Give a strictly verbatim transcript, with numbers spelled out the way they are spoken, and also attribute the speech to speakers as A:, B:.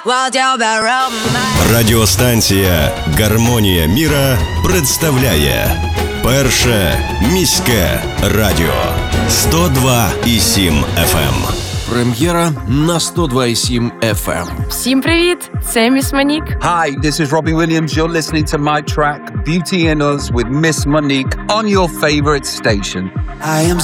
A: Радіостанція «Гармонія міра» представляє Перше міське радіо сто два і сім еф ем.
B: Прем'єра на сто два і сім еф ем.
C: Всім привіт, це Міс Монік.
D: Hi, this is Robbie Williams. You're listening to my track Beauty in Us with Miss Monique on your favorite station.
E: I am